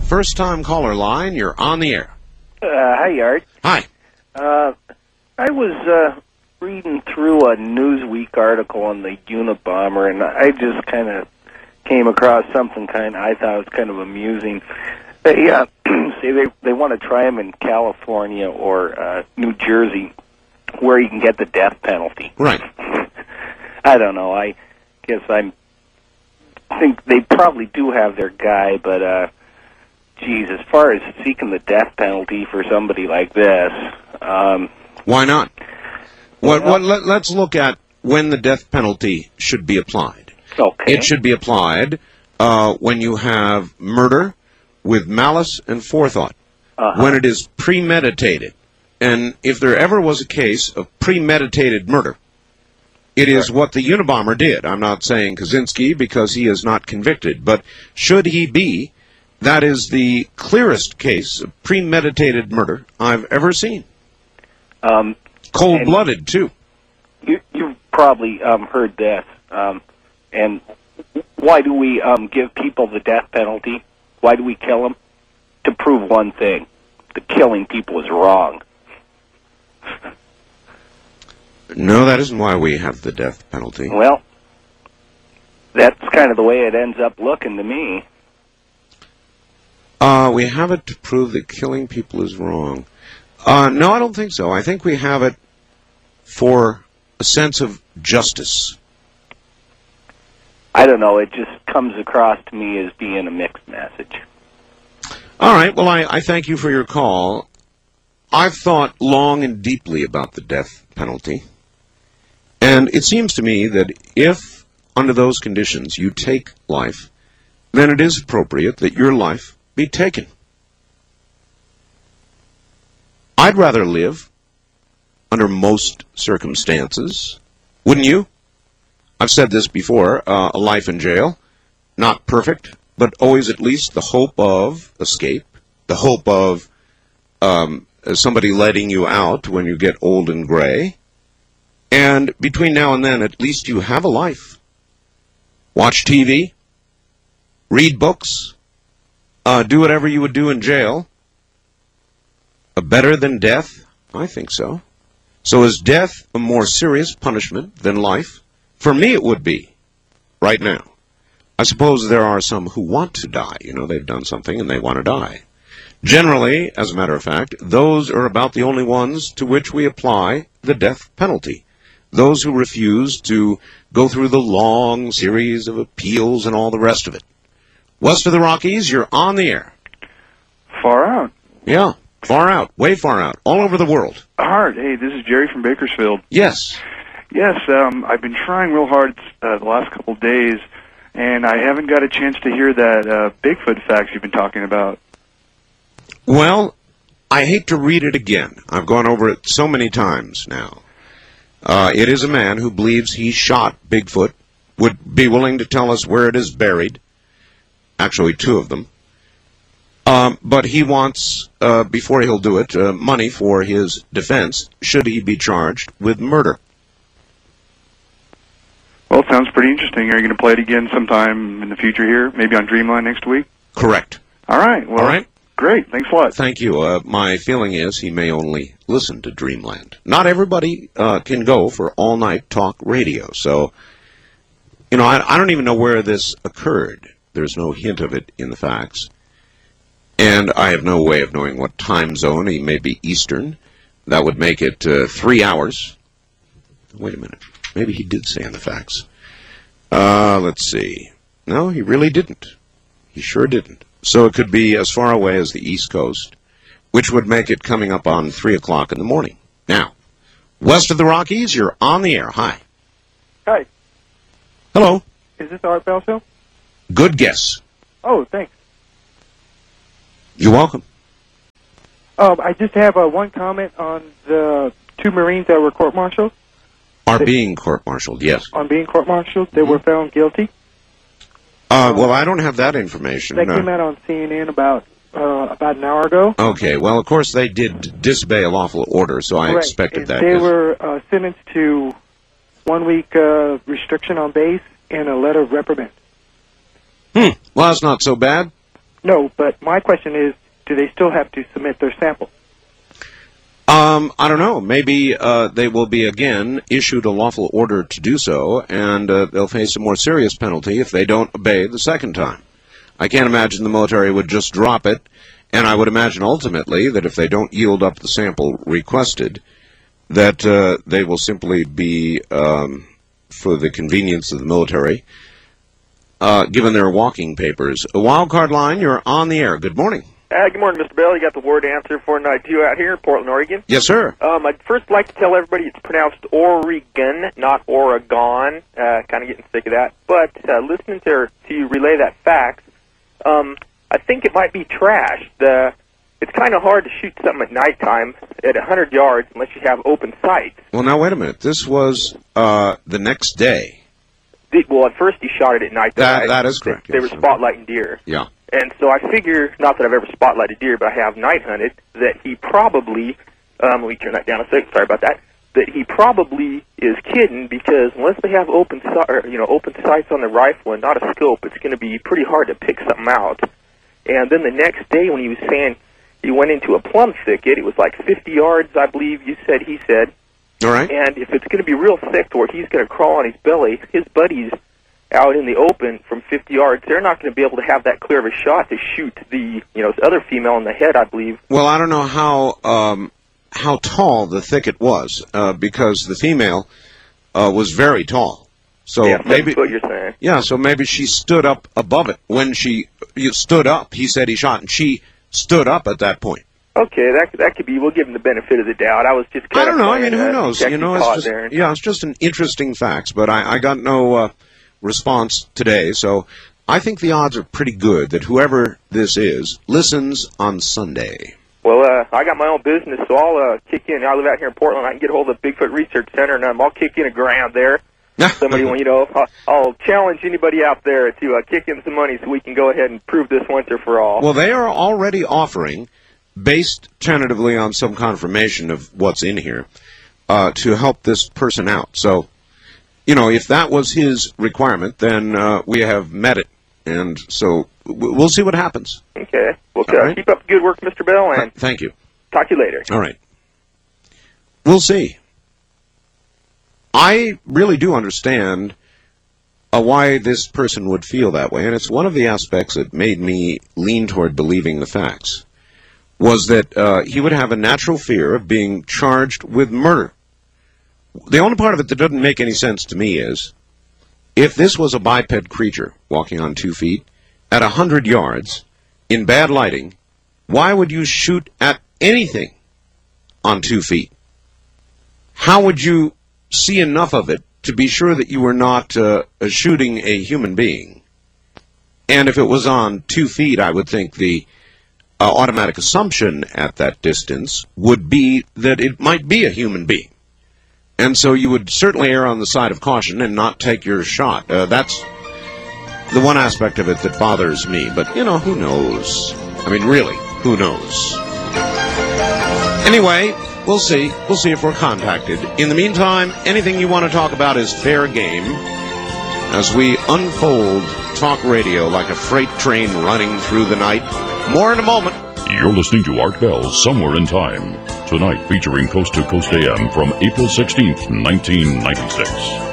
first-time caller line. You're on the air. Hi, Art. Hi. I was reading through a Newsweek article on the Unabomber, and I just kind of came across something I thought was kind of amusing. They say they want to try them in California or New Jersey, where you can get the death penalty. Right. I don't know. I guess I think they probably do have their guy, but geez, as far as seeking the death penalty for somebody like this, why not? Let's look at when the death penalty should be applied. Okay. It should be applied when you have murder with malice and forethought, when it is premeditated. And if there ever was a case of premeditated murder, it is what the Unabomber did. I'm not saying Kaczynski because he is not convicted, but should he be, that is the clearest case of premeditated murder I've ever seen. Cold-blooded, too. You've probably heard this. And why do we give people the death penalty? Why do we kill them? To prove one thing. The killing people is wrong. No, that isn't why we have the death penalty. Well, that's kind of the way it ends up looking to me. We have it to prove that killing people is wrong. No, I don't think so. I think we have it for a sense of justice. I don't know. It just comes across to me as being a mixed message. All right. Well, I thank you for your call. I've thought long and deeply about the death penalty. And it seems to me that if, under those conditions, you take life, then it is appropriate that your life be taken. I'd rather live under most circumstances. Wouldn't you? I've said this before, a life in jail, not perfect, but always at least the hope of escape, the hope of somebody letting you out when you get old and gray. And between now and then, at least you have a life. Watch TV, read books, do whatever you would do in jail. Better than death? I think so. So is death a more serious punishment than life? For me, it would be, right now. I suppose there are some who want to die. You know, they've done something and they want to die. Generally, as a matter of fact, those are about the only ones to which we apply the death penalty. Those who refuse to go through the long series of appeals and all the rest of it. West of the Rockies, you're on the air. Far out. Yeah, far out, way far out, all over the world. Hard. Hey, this is Jerry from Bakersfield. Yes. Yes, I've been trying real hard the last couple of days, and I haven't got a chance to hear that Bigfoot facts you've been talking about. Well, I hate to read it again. I've gone over it so many times now. It is a man who believes he shot Bigfoot, would be willing to tell us where it is buried. Actually, two of them. But he wants, before he'll do it, money for his defense, should he be charged with murder. Well, it sounds pretty interesting. Are you going to play it again sometime in the future here, maybe on Dreamline next week? Correct. All right. Well, all right. Great. Thanks a lot. Thank you. My feeling is he may only listen to Dreamland. Not everybody can go for all-night talk radio. So, you know, I don't even know where this occurred. There's no hint of it in the facts. And I have no way of knowing what time zone. He may be Eastern. That would make it 3 hours. Wait a minute. Maybe he did say in the facts. Let's see. No, he really didn't. He sure didn't. So it could be as far away as the East Coast, which would make it coming up on 3 o'clock in the morning. Now, west of the Rockies, you're on the air. Hi. Hi. Hello. Is this Art Bell Show? Good guess. Oh, thanks. You're welcome. I just have one comment on the two Marines that were court-martialed. Are being court-martialed, yes. On being court-martialed, they were found guilty. Well, I don't have that information. That came out on CNN about an hour ago. Okay, well, of course, they did disobey a lawful order, so I expected that. They were sentenced to 1 week restriction on base and a letter of reprimand. Well, that's not so bad. No, but my question is, do they still have to submit their sample? I don't know. Maybe they will be again issued a lawful order to do so, and they'll face a more serious penalty if they don't obey the second time. I can't imagine the military would just drop it, and I would imagine ultimately that if they don't yield up the sample requested, that they will simply be, for the convenience of the military, given their walking papers. A wildcard line, you're on the air. Good morning. Good morning, Mr. Bell. You got the word answer for night 2 out here in Portland, Oregon. Yes, sir. I'd first like to tell everybody it's pronounced Oregon, not Oregon. Kind of getting sick of that. But listening to you relay that fact, I think it might be trashed. It's kind of hard to shoot something at nighttime at 100 yards unless you have open sights. Well, now, wait a minute. This was the next day. Well, at first he shot it at night. That is correct. They were spotlighting deer. Yeah. And so I figure, not that I've ever spotlighted deer, but I have night hunted, that he probably, let me turn that down a second, sorry about that, that he probably is kidding, because unless they have open sights on the rifle and not a scope, it's going to be pretty hard to pick something out. And then the next day when he was saying he went into a plum thicket, it was like 50 yards, I believe he said. All right. And if it's going to be real thick to where he's going to crawl on his belly, his buddies out in the open from 50 yards, they're not going to be able to have that clear of a shot to shoot the other female in the head, I believe. Well, I don't know how tall the thicket was, because the female was very tall. So yeah, maybe what you're saying. Yeah, so maybe she stood up above it. When she stood up, he said he shot, and she stood up at that point. Okay, that could be. We'll give him the benefit of the doubt. I was just kind I don't of know. I mean, who knows? It's just an interesting fact. But I got no response today, so I think the odds are pretty good that whoever this is listens on Sunday. Well, I got my own business, so I'll kick in. I live out here in Portland. I can get a hold of the Bigfoot Research Center, and I'll kick in $1,000 there. Somebody, I'll challenge anybody out there to kick in some money so we can go ahead and prove this once and for all. Well, they are already offering, based tentatively on some confirmation of what's in here, to help this person out. So, if that was his requirement, then we have met it. And so we'll see what happens. Okay. Well, right. Keep up the good work, Mr. Bell, and thank you. Talk to you later. All right. We'll see. I really do understand why this person would feel that way, and it's one of the aspects that made me lean toward believing the facts, was that he would have a natural fear of being charged with murder. The only part of it that doesn't make any sense to me is, if this was a biped creature walking on 2 feet, at 100 yards, in bad lighting, why would you shoot at anything on 2 feet? How would you see enough of it to be sure that you were not shooting a human being? And if it was on 2 feet, I would think the automatic assumption at that distance would be that it might be a human being. And so you would certainly err on the side of caution and not take your shot. That's the one aspect of it that bothers me. But, who knows? I mean, really, who knows? Anyway, we'll see. We'll see if we're contacted. In the meantime, anything you want to talk about is fair game as we unfold talk radio like a freight train running through the night. More in a moment. You're listening to Art Bell's Somewhere in Time. Tonight featuring Coast to Coast AM from April 16th, 1996.